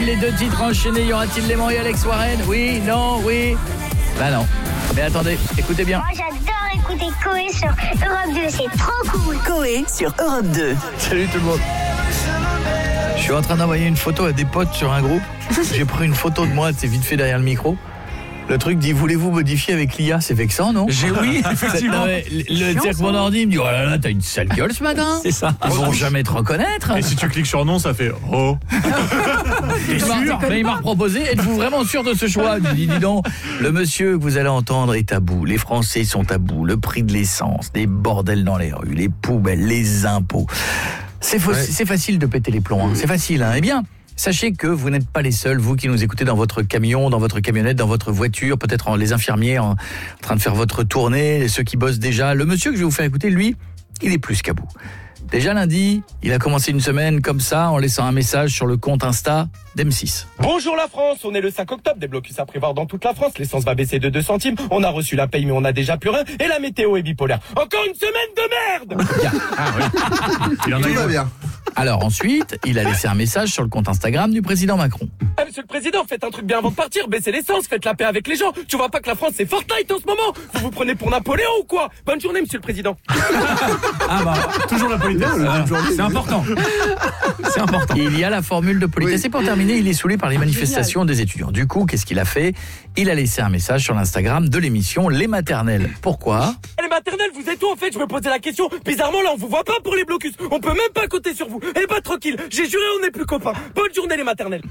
Les deux titres enchaînés, y aura-t-il Léman et Alex Warren? Oui, non, oui. Bah non. Mais attendez, écoutez bien. Moi j'adore écouter Coé sur Europe 2, c'est trop cool. Coé sur Europe 2. Salut tout le monde. Je suis en train d'envoyer une photo à des potes sur un groupe. J'ai pris une photo de moi, c'est vite fait derrière le micro. Le truc dit, voulez-vous modifier avec l'IA? C'est vexant, non? Oui, effectivement. Mon ordi me dit, oh là là, t'as une sale gueule ce matin. C'est ça. Ils vont jamais te reconnaître. Et si tu cliques sur non, ça fait oh. T'es sûr? Mais il m'a proposé, êtes-vous vraiment sûr de ce choix? Je lui dis donc, le monsieur que vous allez entendre est à bout. Les Français sont à bout. Le prix de l'essence, des bordels dans les rues, les poubelles, les impôts. C'est facile de péter les plombs, hein. C'est facile, hein. Eh bien, sachez que vous n'êtes pas les seuls, vous qui nous écoutez dans votre camion, dans votre camionnette, dans votre voiture, peut-être les infirmiers en train de faire votre tournée, ceux qui bossent déjà. Le monsieur que je vais vous faire écouter, lui, il est plus qu'à bout. Déjà lundi, il a commencé une semaine comme ça en laissant un message sur le compte Insta d'M6. Bonjour la France, on est le 5 octobre, des blocus à prévoir dans toute la France, l'essence va baisser de 2 centimes, on a reçu la paye mais on a déjà plus rien, et la météo est bipolaire. Encore une semaine de merde. Tout va bien. Alors ensuite, il a laissé un message sur le compte Instagram du président Macron. Ah, monsieur le président, faites un truc bien avant de partir, baissez l'essence, faites la paix avec les gens. Tu vois pas que la France c'est Fortnite en ce moment? Vous vous prenez pour Napoléon ou quoi? Bonne journée monsieur le président. Ah bah, Toujours la politesse. c'est important. C'est important. Il y a la formule de politesse. Et pour terminer, il est saoulé par les manifestations des étudiants. Du coup, qu'est-ce qu'il a fait? Il a laissé un message sur l'Instagram de l'émission Les Maternelles. Pourquoi? Les maternelles, vous êtes où en fait? Je me posais la question. Bizarrement là, on vous voit pas pour les blocus. On peut même pas compter sur vous. Eh bah tranquille, j'ai juré on n'est plus copains. Bonne journée les maternelles.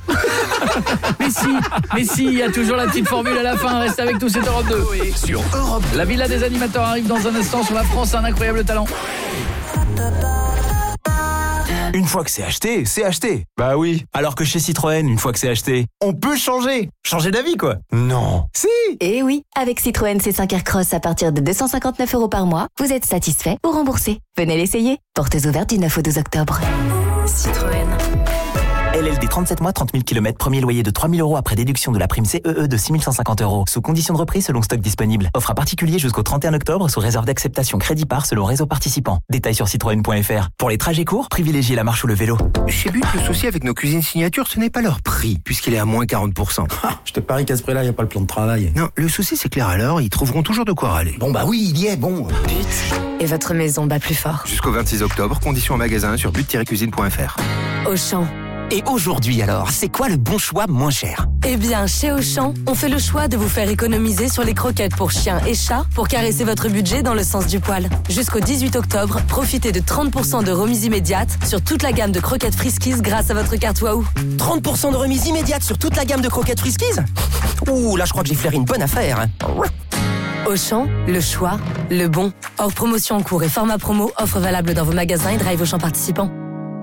Mais si, il y a toujours la petite formule à la fin. Reste avec tous, c'est Europe 2. Sur Europe 2. La villa des animateurs arrive dans un instant. Sur la France, un incroyable talent. Une fois que c'est acheté, c'est acheté. Bah oui. Alors que chez Citroën, une fois que c'est acheté, on peut changer. Changer d'avis, quoi. Non. Si. Eh oui, avec Citroën C5 Aircross à partir de 259 € par mois, vous êtes satisfait ou remboursé. Venez l'essayer. Portes ouvertes du 9 au 12 octobre. Citroën. LLD 37 mois, 30 000 km, premier loyer de 3 000 € après déduction de la prime CEE de 6 150 €. Sous condition de reprise selon stock disponible. Offre à particulier jusqu'au 31 octobre sous réserve d'acceptation crédit par selon réseau participant. Détails sur citroën.fr. Pour les trajets courts, privilégiez la marche ou le vélo. Chez But, le souci avec nos cuisines signature, ce n'est pas leur prix, puisqu'il est à moins 40%. Je te parie qu'à ce prix-là, il n'y a pas le plan de travail. Non, le souci c'est clair alors, ils trouveront toujours de quoi râler. Bon bah oui, il y est, bon. But. Et votre maison bat plus fort. Jusqu'au 26 octobre, conditions en magasin sur but-cuisine.fr. Auchan. Et aujourd'hui alors, c'est quoi le bon choix moins cher? Eh bien, chez Auchan, on fait le choix de vous faire économiser sur les croquettes pour chiens et chats pour caresser votre budget dans le sens du poil. Jusqu'au 18 octobre, profitez de 30% de remise immédiate sur toute la gamme de croquettes Friskies grâce à votre carte Waouh. 30% de remise immédiate sur toute la gamme de croquettes Friskies? Ouh, là je crois que j'ai flairé une bonne affaire. Auchan, le choix, le bon. Hors promotion en cours et format promo, offre valable dans vos magasins et drive Auchan participants.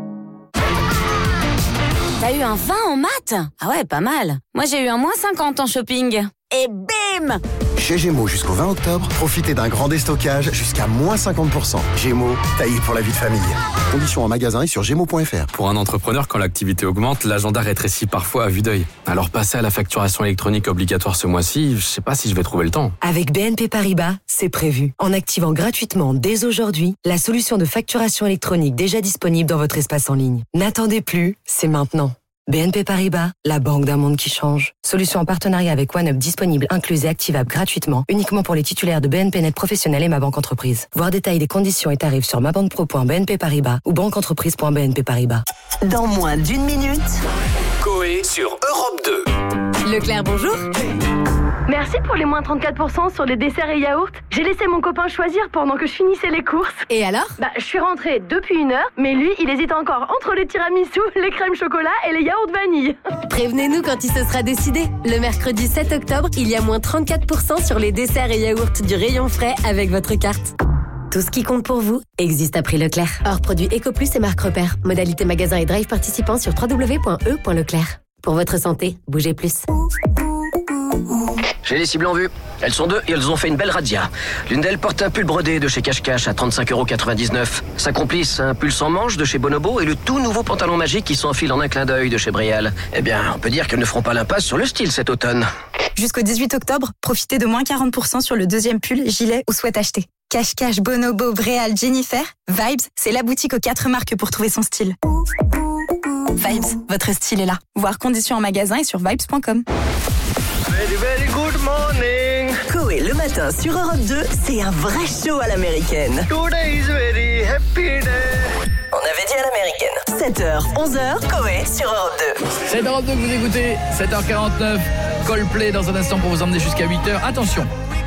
T'as eu un 20 en maths? Ah ouais, pas mal. Moi, j'ai eu un moins 50 en shopping. Et bim! Chez Gémeaux jusqu'au 20 octobre, profitez d'un grand déstockage jusqu'à moins 50%. Gémeaux, taillé pour la vie de famille. Conditions en magasin et sur gémeaux.fr. Pour un entrepreneur, quand l'activité augmente, l'agenda rétrécit parfois à vue d'œil. Alors passer à la facturation électronique obligatoire ce mois-ci, je sais pas si je vais trouver le temps. Avec BNP Paribas, c'est prévu. En activant gratuitement dès aujourd'hui la solution de facturation électronique déjà disponible dans votre espace en ligne. N'attendez plus, c'est maintenant. BNP Paribas, la banque d'un monde qui change. Solution en partenariat avec OneUp disponible, incluse et activable gratuitement, uniquement pour les titulaires de BNP Net Professionnel et Ma Banque Entreprise. Voir détails des conditions et tarifs sur mabanquepro.bnp Paribas ou banqueentreprise.bnp Paribas. Dans moins d'une minute, Coé sur Europe 2. Leclerc, bonjour. Merci pour les moins 34% sur les desserts et yaourts. J'ai laissé mon copain choisir pendant que je finissais les courses. Et alors? Je suis rentrée depuis 1 heure, mais lui, il hésite encore entre les tiramisu, les crèmes chocolat et les yaourts vanille. Prévenez-nous quand il se sera décidé. Le mercredi 7 octobre, il y a moins 34% sur les desserts et yaourts du rayon frais avec votre carte. Tout ce qui compte pour vous existe à prix Leclerc. Hors produit EcoPlus et marque repère. Modalité magasin et drive participant sur www.e.leclerc. Pour votre santé, bougez plus. J'ai les cibles en vue. Elles sont 2 et elles ont fait une belle razzia. L'une d'elles porte un pull brodé de chez Cache Cache à 35,99 €. Sa complice, un pull sans manches de chez Bonobo et le tout nouveau pantalon magique qui s'enfile en un clin d'œil de chez Brial. Eh bien, on peut dire qu'elles ne feront pas l'impasse sur le style cet automne. Jusqu'au 18 octobre, profitez de moins 40% sur le deuxième pull, gilet ou sweat acheté. Cache Cache, Bonobo, Brial, Jennifer, Vibes, c'est la boutique aux 4 marques pour trouver son style. Vibes, votre style est là. Voir conditions en magasin et sur vibes.com. Very, very good morning. Coé le matin sur Europe 2, c'est un vrai show à l'américaine. Today is very happy day. On avait dit à l'américaine. 7h, 11h, Coé sur Europe 2. C'est Europe 2 que vous écoutez, 7h49, Coldplay dans un instant pour vous emmener jusqu'à 8h. Attention,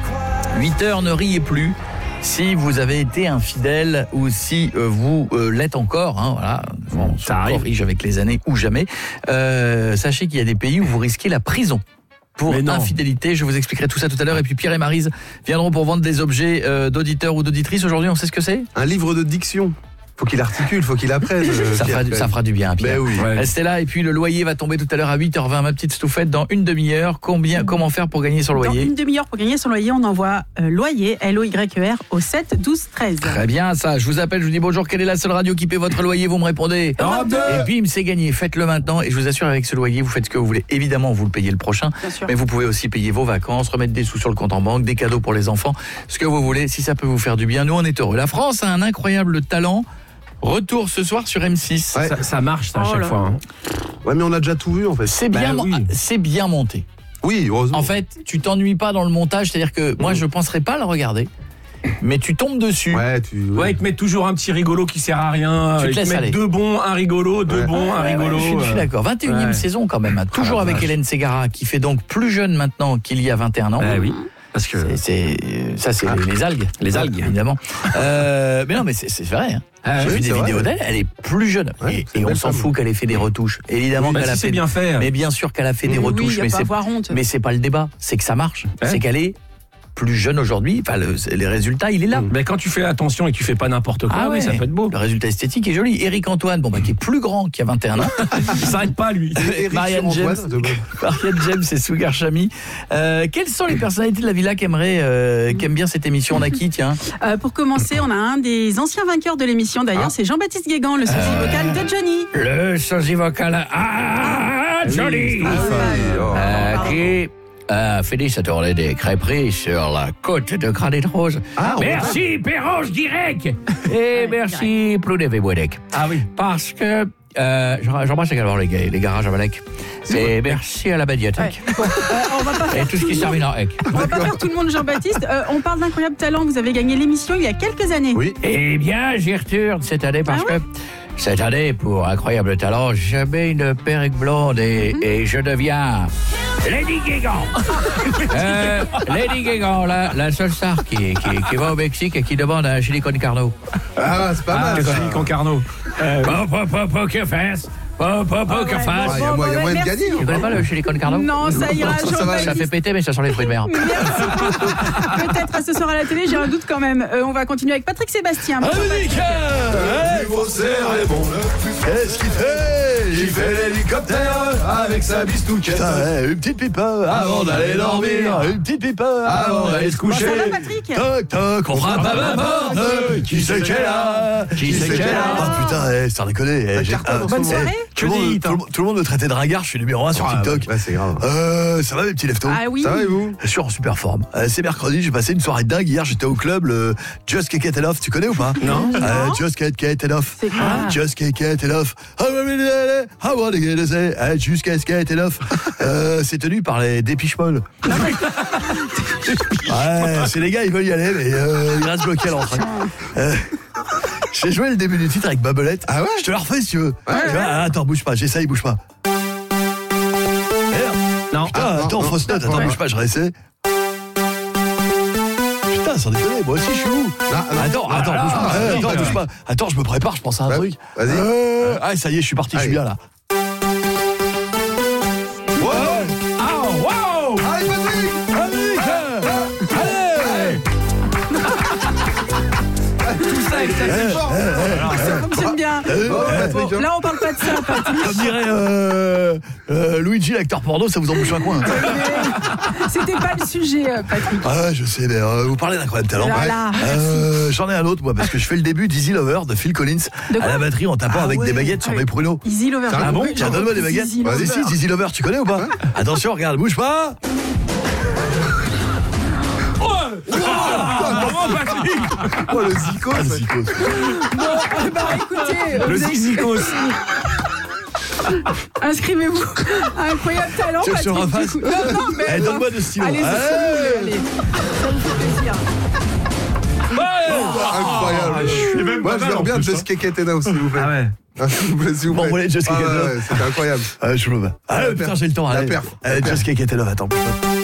8h, ne riez plus. Si vous avez été infidèle ou si vous l'êtes encore, hein, voilà, bon, ça corrige avec les années ou jamais, sachez qu'il y a des pays où vous risquez la prison pour infidélité. Je vous expliquerai tout ça tout à l'heure. Et puis Pierre et Maryse viendront pour vendre des objets d'auditeurs ou d'auditrices. Aujourd'hui, on sait ce que c'est ? Un livre de diction. Faut qu'il articule, faut qu'il apprenne. Ça fera du bien, Pierre. Ben oui. Restez là. Et puis le loyer va tomber tout à l'heure à 8h20. Ma petite Stouffette, dans une demi-heure. Comment faire pour gagner son loyer ? Dans une demi-heure pour gagner son loyer, on envoie loyer, LOYER, au 7 12 13. Très bien, ça. Je vous appelle, je vous dis bonjour. Quelle est la seule radio qui paie votre loyer ? Vous me répondez. Europe 2. Et bim, c'est gagné. Faites-le maintenant. Et je vous assure, avec ce loyer, vous faites ce que vous voulez. Évidemment, vous le payez le prochain. Mais vous pouvez aussi payer vos vacances, remettre des sous sur le compte en banque, des cadeaux pour les enfants, ce que vous voulez. Si ça peut vous faire du bien, nous, on est heureux. La France a un incroyable talent. Retour ce soir sur M6. Ouais. Ça marche ça, à chaque fois. Hein. Ouais, mais on a déjà tout vu en fait. C'est bien, c'est bien monté. Oui, heureusement. En fait, tu t'ennuies pas dans le montage, c'est-à-dire que moi je penserais pas le regarder. Mais tu tombes dessus. Ouais, ils te mettent toujours un petit rigolo qui sert à rien. Tu te laisses aller. Deux bons, un rigolo, deux bons, un rigolo. Je suis d'accord. 21e saison quand même. Toujours avec Hélène Ségara, qui fait donc plus jeune maintenant qu'il y a 21 ans. Oui. Parce que c'est les algues. Les algues, évidemment. Mais non, mais c'est vrai. Hein. J'ai vu des vidéos d'elle, elle est plus jeune. Et on s'en fout qu'elle ait fait des retouches. Évidemment qu'elle a fait. Bien fait. Mais bien sûr qu'elle a fait des retouches. Mais c'est pas le débat. C'est que ça marche. C'est qu'elle est plus jeune aujourd'hui, enfin les résultats, il est là. Mais quand tu fais attention et que tu fais pas n'importe quoi, ça peut être beau. Le résultat esthétique est joli. Éric Antoine, qui est plus grand, qui a 21 ans. Il s'arrête pas lui. Marianne James et Sugar Chami. Quelles sont les personnalités de la villa qui aiment bien cette émission? On a qui, tiens? Pour commencer, on a un des anciens vainqueurs de l'émission d'ailleurs, c'est Jean-Baptiste Guégan, le sosie vocal de Johnny. Le sosie vocal Johnny. Qui fait sa tournée des crêperies sur la côte de Granit Rose. Merci Perros Direct et merci Plounev et Boisdec. Ah oui. Parce que j'embrasse également les garages à Malek. Et merci à la médiathèque. On va pas faire et tout ce qui se termine en ec. On va pas faire tout le monde Jean-Baptiste. On parle d'incroyable talent. Vous avez gagné l'émission il y a quelques années. Oui. Eh bien, j'y retourne cette année parce que cette année, pour incroyable talent, je mets une perruque blonde et je deviens Lady Guégan. Lady Guégan, la seule star qui va au Mexique et qui demande un chili con carne. Ah, c'est pas mal. Chili con carne. Poker face. Poker face. Il y a moyen de gagner. Tu connais pas le chili con carne? Non, ça ira. Ça fait péter, mais ça sent les fruits de mer. Peut-être à ce soir à la télé, j'ai un doute quand même. On va continuer avec Patrick Sébastien. Qu'est-ce qu'il fait? Il fait l'hélicoptère avec sa bistouquette. Une petite pipe avant d'aller dormir. Une petite pipe avant d'aller se coucher. Ça va, Patrick? Toc toc, on frappe à ma porte. Qui c'est qu'elle a? Qui c'est qu'elle a? Oh putain, sans déconner. Bonne soirée. Tout le monde me traitait de ringard, je suis numéro 1 sur TikTok. Ouais, c'est grave. Ça va mes petits leftos? Ah oui. Ça va et vous? Je suis en super forme. C'est mercredi, j'ai passé une soirée dingue. Hier, j'étais au club, le Just Cake It Off. Tu connais ou pas? Non. Just Cake It Off. C'est quoi? Just Cake It Off. I wanna get a say. Just Cake It Off. C'est tenu par les Dépêche Mode. Ouais, c'est les gars, ils veulent y aller, mais ils restent bloqués à l'entrée. J'ai joué le début du titre avec Babelette. Ah ouais? Je te la refais si tu veux. Attends, bouge pas, j'essaye, bouge pas. Non. Putain, attends, fausse note, attends, bouge pas, je réessaie. Putain, sans déconner, moi aussi je suis où? Attends, bouge pas. Attends, je me prépare, je pense à un truc. Vas-y. Ça y est, je suis parti, je suis bien là. Ça fonctionne bien. Là, on parle pas de ça, Patrick. Comme dirait Luigi, l'acteur porno, ça vous embouche un coin. C'était pas le sujet, Patrick. Ah, je sais, mais vous parlez d'incroyable talent. J'en ai un autre, moi, parce que je fais le début d'Easy Lover de Phil Collins à la batterie en tapant avec des baguettes sur mes pruneaux. Easy Lover. Ah bon? Tiens, donne-moi des baguettes. Vas-y, si, Easy Lover, tu connais ou pas? Attention, regarde, bouge pas. Oh, le zikos. Bon, écoutez. Le zikos. Inscrivez-vous à Incroyable Talent. Tu veux que je te Patrick, refasse du coup. Non, mais Allez, non. donne-moi de stylo. Allez, Allez. allez. Ça vous fait plaisir. Incroyable. Moi, je veux bien Just Keke Now, s'il vous plaît. Ah ouais. S'il vous plaît, s'il vous plaît. Bon, voilà, Just Keke Now. C'était incroyable. Putain, j'ai le temps. La Allez, perf. putain, j'ai le temps. La Allez, perf. Just Keke Now, attends.